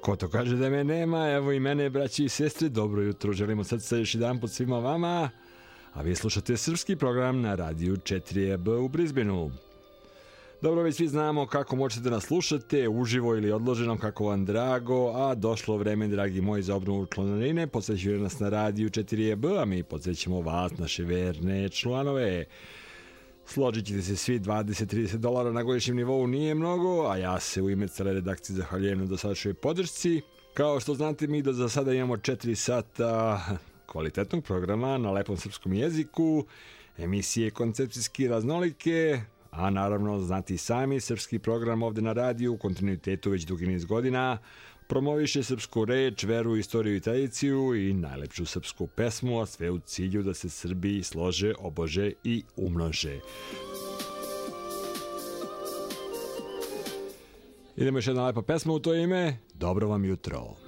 Ko to kaže da me nema, evo i mene, braći i sestre, dobro jutro, želimo srca još jedan put svima vama, a vi slušate srpski program na radiju 4EB u Brisbaneu. Dobro, već svi znamo kako možete da nas slušate, uživo ili odloženo, kako vam drago, a došlo vreme, dragi moji, za obnovu članarine, podsjećaju nas na radiju 4EB, a mi podsjećamo vas, naše verne članove. Složit ćete se svi, $20-30 na godišnjem nivou nije mnogo, a ja se u ime cele redakcije zahvaljujem na dosadašnjoj podršci. Kao što znate, mi do za sada imamo 4 sata kvalitetnog programa na lepom srpskom jeziku, emisije koncepcijski raznolike, a naravno, znate i sami, srpski program ovde na radiju u kontinuitetu već dugi niz godina promoviše srpsku reč, veru, istoriju i tradiciju i najlepšu srpsku pesmu, a sve u cilju da se Srbi slože, obože i umnože. Idemo još jedna lepa pesma u to ime. Dobro vam jutro.